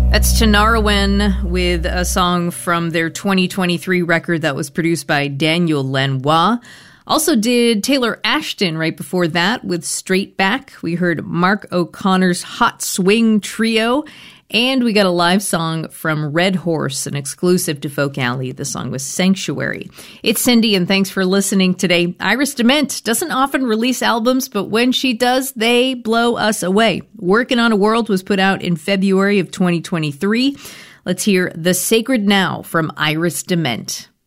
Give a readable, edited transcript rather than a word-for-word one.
That's Tinariwen with a song from their 2023 record that was produced by Daniel Lanois. Also did Taylor Ashton right before that with Straight Back. We heard Mark O'Connor's Hot Swing Trio. And we got a live song from Red Horse, an exclusive to Folk Alley. The song was Sanctuary. It's Cindy, and thanks for listening today. Iris DeMent doesn't often release albums, but when she does, they blow us away. Working on a World was put out in February of 2023. Let's hear The Sacred Now from Iris DeMent.